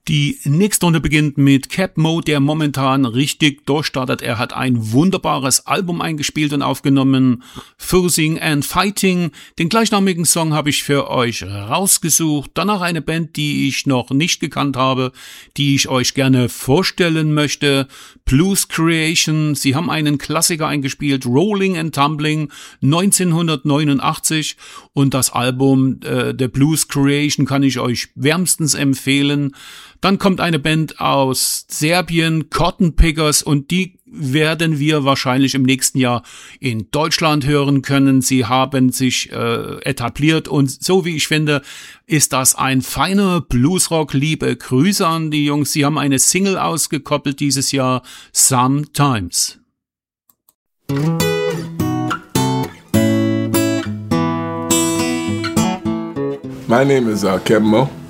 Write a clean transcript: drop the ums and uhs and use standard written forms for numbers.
Die nächste Runde beginnt mit Cap Mo, der momentan richtig durchstartet. Er hat ein wunderbares Album eingespielt und aufgenommen, Fussing and Fighting. Den gleichnamigen Song habe ich für euch rausgesucht. Danach eine Band, die ich noch nicht gekannt habe, die ich euch gerne vorstellen möchte. Blues Creation. Sie haben einen Klassiker eingespielt, Rolling and Tumbling, 1989. Und das Album der Blues Creation kann ich euch wärmstens empfehlen. Dann kommt eine Band aus Serbien, Cotton Pickers, und die werden wir wahrscheinlich im nächsten Jahr in Deutschland hören können. Sie haben sich etabliert und so wie ich finde, ist das ein feiner Bluesrock. Liebe Grüße an die Jungs. Sie haben eine Single ausgekoppelt dieses Jahr, Sometimes. My name is Cap Mo.